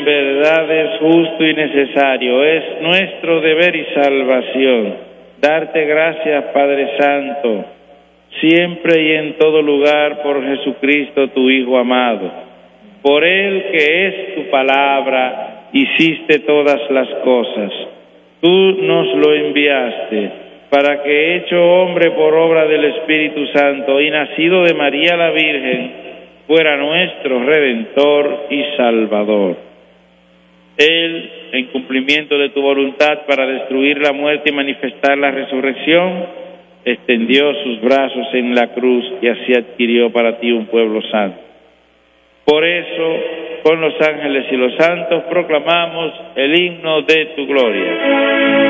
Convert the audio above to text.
verdad es justo y necesario, es nuestro deber y salvación. Darte gracias, Padre Santo, siempre y en todo lugar por Jesucristo, tu Hijo amado. Por Él, que es tu palabra, hiciste todas las cosas. Tú nos lo enviaste para que, hecho hombre por obra del Espíritu Santo y nacido de María la Virgen, fuera nuestro Redentor y Salvador. Él, en cumplimiento de tu voluntad para destruir la muerte y manifestar la resurrección, extendió sus brazos en la cruz y así adquirió para ti un pueblo santo. Por eso, con los ángeles y los santos, proclamamos el himno de tu gloria.